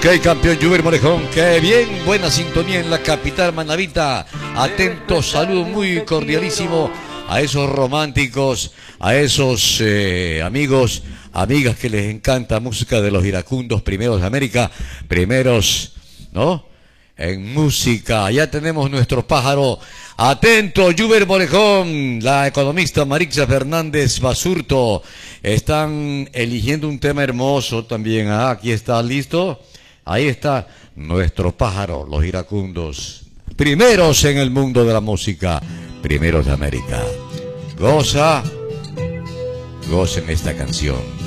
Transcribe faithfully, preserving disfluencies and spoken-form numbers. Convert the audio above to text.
Qué campeón Juber Morejón, qué bien, buena sintonía en la capital manabita. Atento, saludo muy cordialísimo a esos románticos, a esos eh, amigos, amigas que les encanta música de los iracundos, primeros de América, primeros, ¿no? En música, ya tenemos nuestro pájaro. Atento, Juber Morejón, la economista Marixa Fernández Basurto. Están eligiendo un tema hermoso también. Ah, aquí está, listo. Ahí está nuestro pájaro, los iracundos. Primeros en el mundo de la música, primeros de América. Goza, gocen esta canción.